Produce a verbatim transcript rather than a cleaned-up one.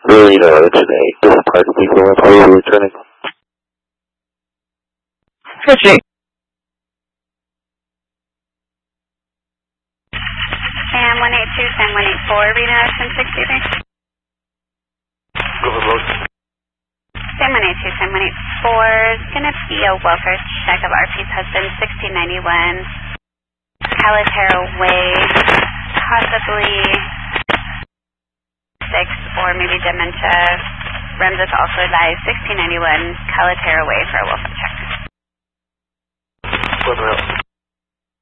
Really, no, it's an eight. Different party people. That's why we're returning. fifty. Sam one eight two, Sam one eight four, Reno Ocean sixty-three. Go for both. Sam one eight two, Sam one eight four is going to be a welfare check of R P's husband, sixteen ninety-one, Calaterra Way, possibly six or maybe dementia. Remseth also advised sixteen ninety-one, Calaterra Way for a welfare check. Go for